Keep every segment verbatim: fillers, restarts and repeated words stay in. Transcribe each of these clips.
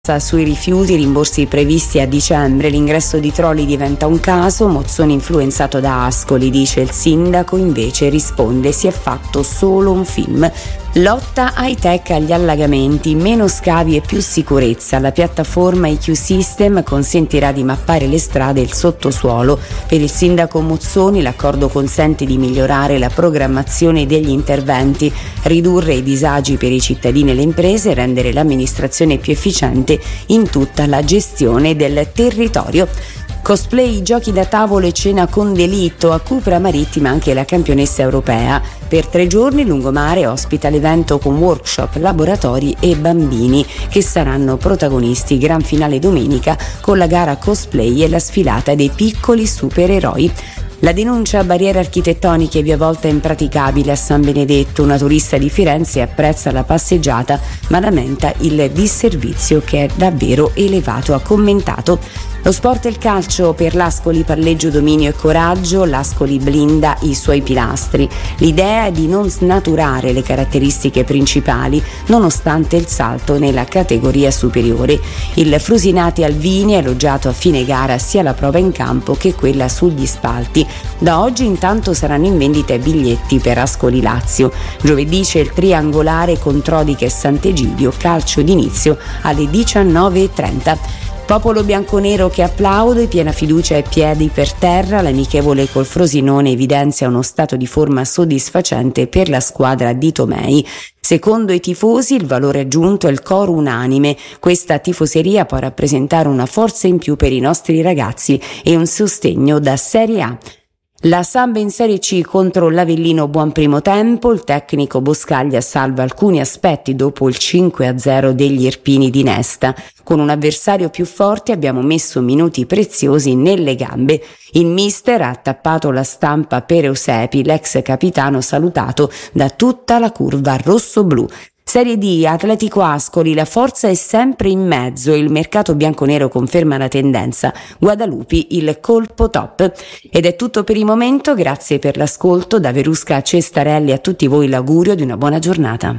Sui rifiuti, rimborsi previsti a dicembre, l'ingresso di Trolli diventa un caso, Mozzoni influenzato da Ascoli, dice il sindaco, invece risponde si è fatto solo un film. Lotta high-tech agli allagamenti, meno scavi e più sicurezza. La piattaforma I Q System consentirà di mappare le strade e il sottosuolo. Per il sindaco Mozzoni l'accordo consente di migliorare la programmazione degli interventi, ridurre i disagi per i cittadini e le imprese e rendere l'amministrazione più efficiente in tutta la gestione del territorio. Cosplay, giochi da tavolo e cena con delitto. A Cupra Marittima anche la campionessa europea. Per tre giorni Lungomare ospita l'evento con workshop, laboratori e bambini che saranno protagonisti. Gran finale domenica con la gara cosplay e la sfilata dei piccoli supereroi. La denuncia a barriere architettoniche via volta impraticabile a San Benedetto. Una turista di Firenze apprezza la passeggiata ma lamenta il disservizio che è davvero elevato. Ha commentato: lo sport e il calcio, per l'Ascoli palleggio, dominio e coraggio, l'Ascoli blinda i suoi pilastri. L'idea è di non snaturare le caratteristiche principali nonostante il salto nella categoria superiore. Il Frusinati Alvini ha elogiato a fine gara sia la prova in campo che quella sugli spalti. Da oggi intanto saranno in vendita i biglietti per Ascoli Lazio. Giovedì c'è il triangolare con Trodica e Sant'Egidio, calcio d'inizio alle diciannove e trenta. Popolo bianconero che applaude, piena fiducia e piedi per terra. L'amichevole col Frosinone evidenzia uno stato di forma soddisfacente per la squadra di Tomei. Secondo i tifosi il valore aggiunto è il coro unanime. Questa tifoseria può rappresentare una forza in più per i nostri ragazzi e un sostegno da Serie A. La Samp in Serie C contro l'Avellino, buon primo tempo. Il tecnico Boscaglia salva alcuni aspetti dopo il cinque a zero degli Irpini di Nesta. Con un avversario più forte abbiamo messo minuti preziosi nelle gambe. Il mister ha tappato la stampa per Eusepi, l'ex capitano salutato da tutta la curva rossoblù. Serie D, Atletico Ascoli, la forza è sempre in mezzo, il mercato bianconero conferma la tendenza, Guadalupi il colpo top. Ed è tutto per il momento, grazie per l'ascolto, da Verusca a Cestarelli a tutti voi l'augurio di una buona giornata.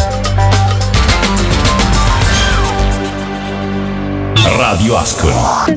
Radio Ascoli.